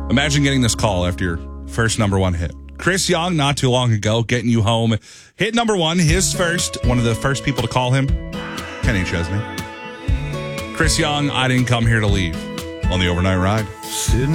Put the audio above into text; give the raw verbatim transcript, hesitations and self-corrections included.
Imagine getting this call after your first number one hit. Chris Young, not too long ago, getting you home. Hit number one, his first, one of the first people to call him, Kenny Chesney. Chris Young, I didn't come here to leave on the overnight ride. Sitting